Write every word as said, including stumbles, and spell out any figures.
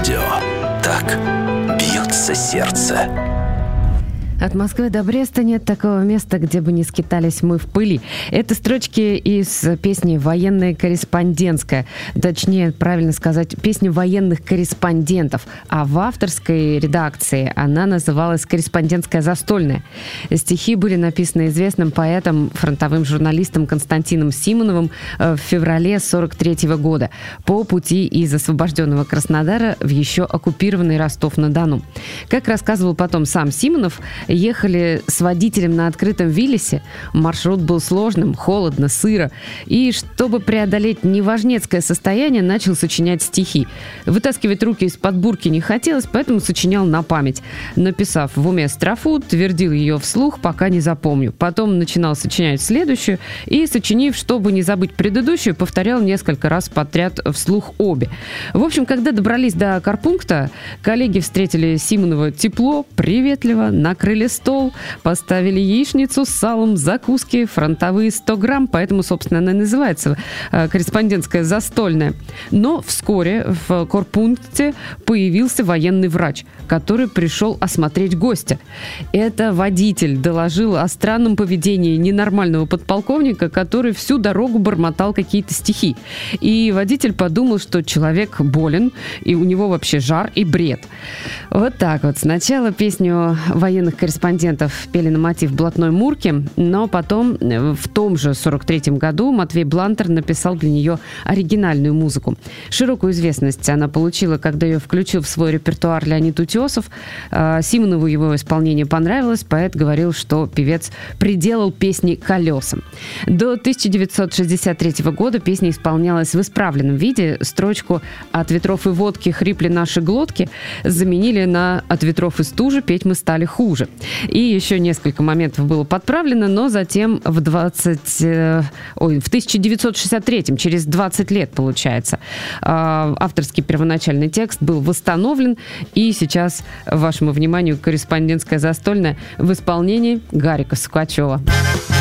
радио. Так бьется сердце. От Москвы до Бреста нет такого места, где бы не скитались мы в пыли. Это строчки из песни «Военная корреспондентская». Точнее, правильно сказать, песни военных корреспондентов. А в авторской редакции она называлась «Корреспондентская застольная». Стихи были написаны известным поэтом, фронтовым журналистом Константином Симоновым в феврале сорок третьего года по пути из освобожденного Краснодара в еще оккупированный Ростов-на-Дону. Как рассказывал потом сам Симонов, ехали с водителем на открытом Виллисе. Маршрут был сложным, холодно, сыро. И чтобы преодолеть неважнецкое состояние, начал сочинять стихи. Вытаскивать руки из-под бурки не хотелось, поэтому сочинял на память. Написав в уме строфу, твердил ее вслух, пока не запомню. Потом начинал сочинять следующую и, сочинив, чтобы не забыть предыдущую, повторял несколько раз подряд вслух обе. В общем, когда добрались до карпункта, коллеги встретили Симонова тепло, приветливо, накрыли стол, поставили яичницу с салом, закуски, фронтовые сто грамм, поэтому, собственно, она и называется э, корреспондентская застольная. Но вскоре в корпункте появился военный врач, который пришел осмотреть гостя. Это водитель доложил о странном поведении ненормального подполковника, который всю дорогу бормотал какие-то стихи. И водитель подумал, что человек болен, и у него вообще жар и бред. Вот так вот. Сначала песню военных корреспондентов пели на мотив блатной Мурки, но потом в том же сорок третьем году Матвей Блантер написал для нее оригинальную музыку. Широкую известность она получила, когда ее включил в свой репертуар Леонид Утесов. Симонову его исполнение понравилось, поэт говорил, что певец приделал песни колесам. До тысяча девятьсот шестьдесят третьего года песня исполнялась в исправленном виде. Строчку «От ветров и водки хрипли наши глотки» заменили на «От ветров и стужи петь мы стали хуже». И еще несколько моментов было подправлено, но затем в, двадцать, э, ой, в тысяча девятьсот шестьдесят третьем, через двадцать лет, получается, э, авторский первоначальный текст был восстановлен, и сейчас вашему вниманию корреспондентская застольная в исполнении Гарика Сукачева.